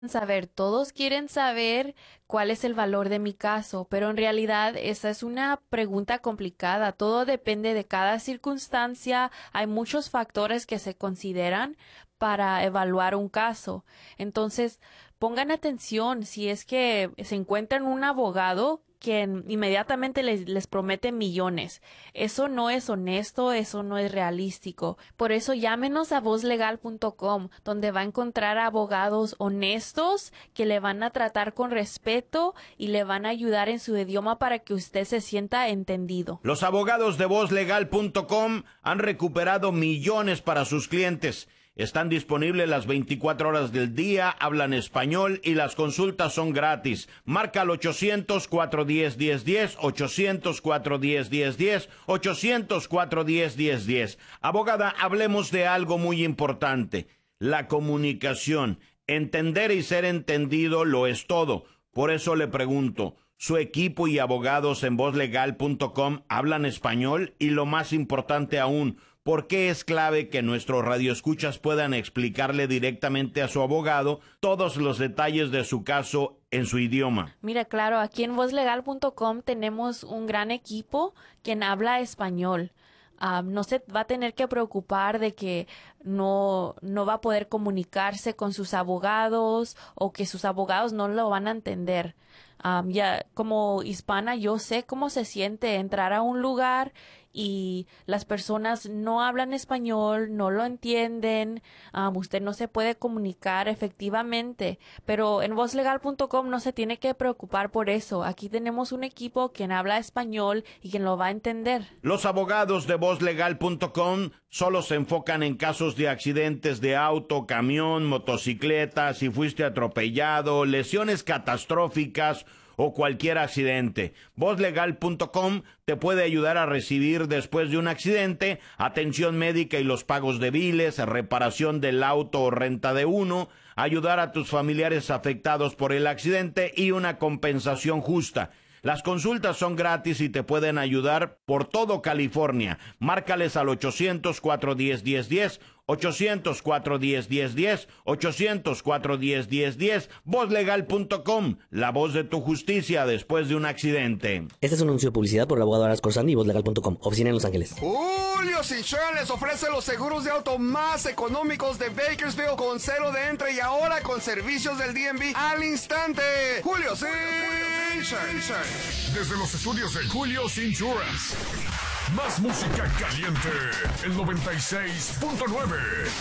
saber, todos quieren saber cuál es el valor de mi caso, pero en realidad esa es una pregunta complicada. Todo depende de cada circunstancia. Hay muchos factores que se consideran para evaluar un caso. Entonces, pongan atención si es que se encuentran un abogado que inmediatamente les promete millones. Eso no es honesto, eso no es realístico. Por eso llámenos a vozlegal.com, donde va a encontrar abogados honestos que le van a tratar con respeto y le van a ayudar en su idioma para que usted se sienta entendido. Los abogados de vozlegal.com han recuperado millones para sus clientes. Están disponibles las 24 horas del día, hablan español y las consultas son gratis. Marca al 800-410-1010, 800-410-1010, 800-410-1010. Abogada, hablemos de algo muy importante, la comunicación. Entender y ser entendido lo es todo. Por eso le pregunto, ¿su equipo y abogados en vozlegal.com hablan español? Y lo más importante aún, ¿por qué es clave que nuestros radioescuchas puedan explicarle directamente a su abogado todos los detalles de su caso en su idioma? Mira, claro, aquí en vozlegal.com tenemos un gran equipo quien habla español. No se va a tener que preocupar de que no va a poder comunicarse con sus abogados o que sus abogados no lo van a entender. Ya como hispana yo sé cómo se siente entrar a un lugar y las personas no hablan español, no lo entienden, usted no se puede comunicar efectivamente, pero en vozlegal.com no se tiene que preocupar por eso. Aquí tenemos un equipo quien habla español y quien lo va a entender. Los abogados de vozlegal.com solo se enfocan en casos de accidentes de auto, camión, motocicleta, si fuiste atropellado, lesiones catastróficas o cualquier accidente. Vozlegal.com te puede ayudar a recibir después de un accidente atención médica y los pagos de biles, reparación del auto o renta de uno, ayudar a tus familiares afectados por el accidente y una compensación justa. Las consultas son gratis y te pueden ayudar por todo California. Márcales al 800-410-1010, 800-410-1010, 800-410-1010, vozlegal.com, la voz de tu justicia después de un accidente. Este es un anuncio de publicidad por el abogado Aras Corsani y vozlegal.com, oficina en Los Ángeles. Julio's Insurance les ofrece los seguros de auto más económicos de Bakersfield con cero de entre y ahora con servicios del DMV al instante. Julio's Insurance. Desde los estudios de Julio's Insurance. Más música caliente. El 96.9.